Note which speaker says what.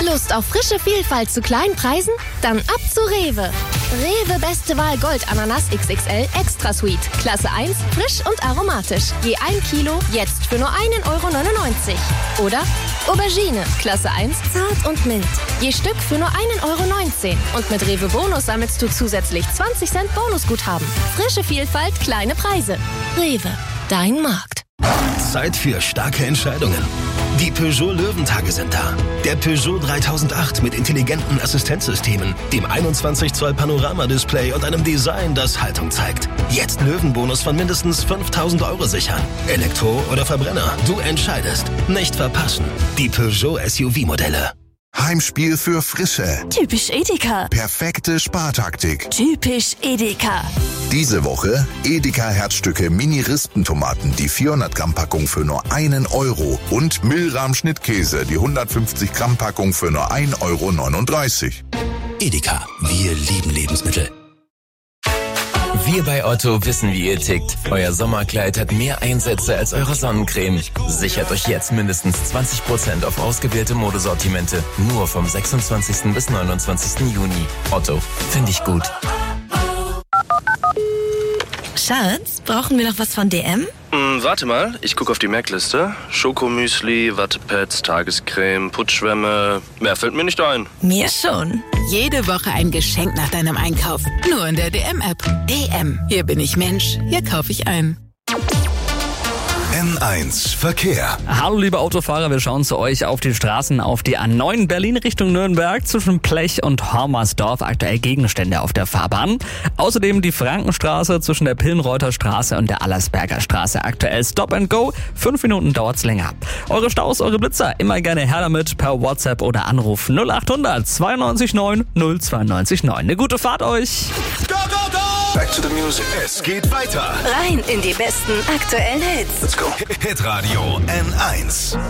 Speaker 1: Lust auf frische Vielfalt zu kleinen Preisen? Dann ab zu Rewe. Rewe Beste Wahl Gold Ananas XXL Extra Sweet. Klasse 1, frisch und aromatisch. Je 1 Kilo, jetzt für nur 1,99 €. Oder Aubergine, Klasse 1, zart und mild. Je Stück für nur 1,19 €. Und mit Rewe Bonus sammelst du zusätzlich 20 Cent Bonusguthaben. Frische Vielfalt, kleine Preise. Rewe, dein Markt.
Speaker 2: Zeit für starke Entscheidungen. Die Peugeot Löwentage sind da. Der Peugeot 3008 mit intelligenten Assistenzsystemen, dem 21 Zoll Panoramadisplay und einem Design, das Haltung zeigt. Jetzt Löwenbonus von mindestens 5.000 € sichern. Elektro oder Verbrenner, du entscheidest. Nicht verpassen. Die Peugeot SUV-Modelle.
Speaker 3: Heimspiel für Frische.
Speaker 4: Typisch Edeka.
Speaker 3: Perfekte Spartaktik.
Speaker 4: Typisch Edeka.
Speaker 3: Diese Woche Edeka Herzstücke Mini-Rispentomaten, die 400 Gramm Packung für nur 1 € und Milram Schnittkäse, die 150 Gramm Packung für nur 1,39 €.
Speaker 2: Edeka, wir lieben Lebensmittel.
Speaker 5: Wir bei Otto wissen, wie ihr tickt. Euer Sommerkleid hat mehr Einsätze als eure Sonnencreme. Sichert euch jetzt mindestens 20% auf ausgewählte Modesortimente. Nur vom 26. bis 29. Juni. Otto, finde ich gut.
Speaker 4: Schatz, brauchen wir noch was von DM?
Speaker 6: Warte mal, ich gucke auf die Merkliste. Schokomüsli, Wattepads, Tagescreme, Putzschwämme. Mehr fällt mir nicht ein.
Speaker 4: Mir schon.
Speaker 7: Jede Woche ein Geschenk nach deinem Einkauf. Nur in der DM-App. DM. Hier bin ich Mensch. Hier kaufe ich ein.
Speaker 2: N1 Verkehr.
Speaker 8: Hallo liebe Autofahrer, wir schauen zu euch auf die Straßen, auf die A9 Berlin Richtung Nürnberg zwischen Plech und Hormersdorf, aktuell Gegenstände auf der Fahrbahn. Außerdem die Frankenstraße zwischen der Pillenreuther Straße und der Allersberger Straße, aktuell Stop and Go, 5 Minuten dauert's länger. Eure Staus, eure Blitzer, immer gerne her damit per WhatsApp oder Anruf 0800 92 9 092 9. Eine gute Fahrt euch!
Speaker 2: Go, go, go! Back to the music. Es geht weiter.
Speaker 4: Rein in die besten aktuellen Hits.
Speaker 2: Let's go. Hitradio N1.